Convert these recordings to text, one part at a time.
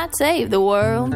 might save the world.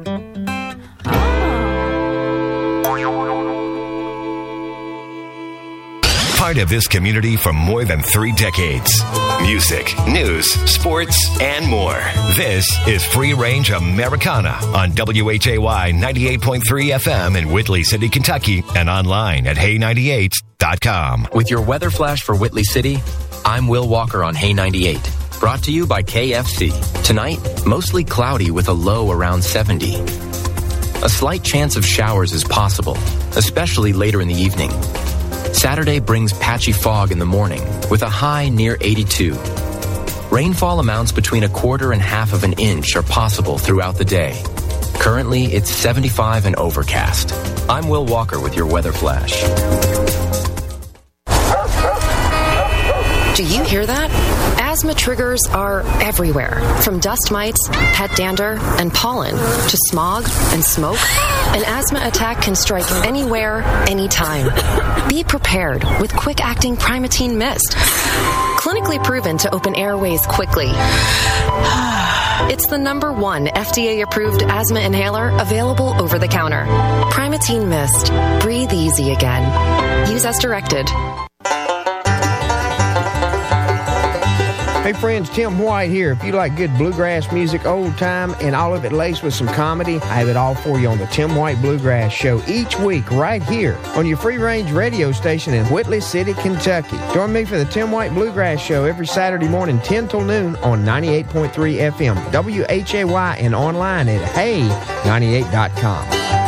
Part of this community for more than 3 decades. Music, news, sports, and more. This is Free Range Americana on WHAY 98.3 FM in Whitley City, Kentucky, and online at Hay98.com. With your weather flash for Whitley City, I'm Will Walker on Hay 98. Brought to you by KFC. Tonight, mostly cloudy with a low around 70. A slight chance of showers is possible, especially later in the evening. Saturday brings patchy fog in the morning with a high near 82. Rainfall amounts between 1/4 and 1/2 of an inch are possible throughout the day. Currently, it's 75 and overcast. I'm Will Walker with your weather flash. Do you hear that? Asthma triggers are everywhere, from dust mites, pet dander, and pollen, to smog and smoke. An asthma attack can strike anywhere, anytime. Be prepared with quick-acting Primatene Mist. Clinically proven to open airways quickly. It's the #1 FDA-approved asthma inhaler available over the counter. Primatene Mist. Breathe easy again. Use as directed. Hey friends, Tim White here. If you like good bluegrass music, old time, and all of it laced with some comedy, I have it all for you on the Tim White Bluegrass Show each week right here on your free range radio station in Whitley City, Kentucky. Join me for the Tim White Bluegrass Show every Saturday morning 10 till noon on 98.3 FM, WHAY, and online at Hay98.com.